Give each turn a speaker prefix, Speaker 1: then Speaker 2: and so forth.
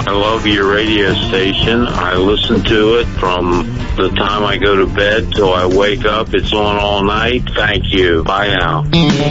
Speaker 1: I love your radio station. I listen to it from the time I go to bed till I wake up. It's on all night. Thank you. Bye now.